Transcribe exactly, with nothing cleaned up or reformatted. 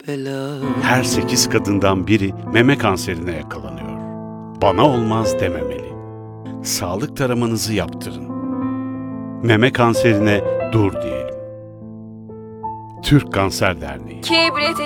bela. Her sekiz kadından biri meme kanserine yakalanıyor. Bana olmaz dememeli. Sağlık taramanızı yaptırın. Meme kanserine dur diyelim. Türk Kanser Derneği. Kibrit